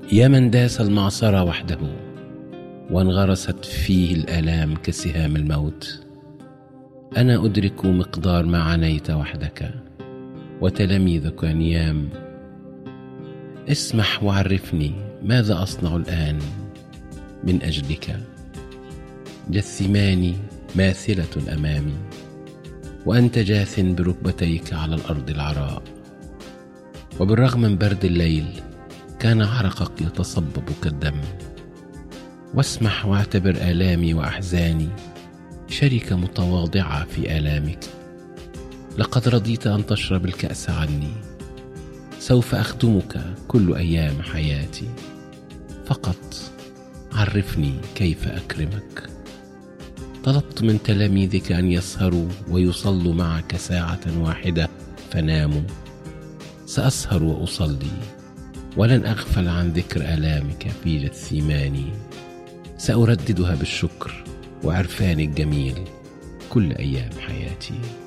يا من داس المعصرة وحده وانغرست فيه الآلام كسهام الموت، أنا أدرك مقدار ما عانيت وحدك وتلاميذك نيام. اسمح وعرفني ماذا أصنع الآن من أجلك. جثماني ماثلة أمامي وأنت جاث بركبتيك على الأرض العراء، وبالرغم من برد الليل كان عرقك يتصبب كالدم. واسمح واعتبر آلامي وأحزاني شركة متواضعة في آلامك. لقد رضيت أن تشرب الكأس عني، سوف أخدمك كل أيام حياتي. فقط عرفني كيف أكرمك. طلبت من تلاميذك أن يسهروا ويصلوا معك ساعة واحدة فناموا. سأسهر وأصلي ولن أغفل عن ذكر آلامك في جثماني. سأرددها بالشكر وعرفان الجميل كل أيام حياتي.